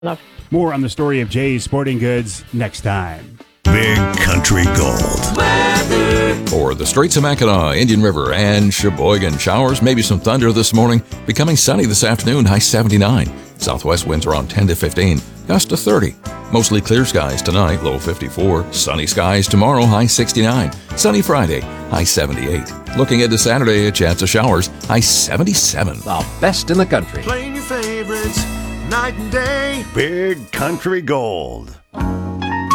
enough. More on the story of Jay's Sporting Goods next time. Big Country Gold. For the Straits of Mackinac, Indian River, and Sheboygan, showers, maybe some thunder this morning. Becoming sunny this afternoon, high 79. Southwest winds around 10 to 15, gust to 30. Mostly clear skies tonight, low 54. Sunny skies tomorrow, high 69. Sunny Friday, high 78. Looking into Saturday, a chance of showers, high 77. The best in the country. Playing your favorites night and day. Big Country Gold.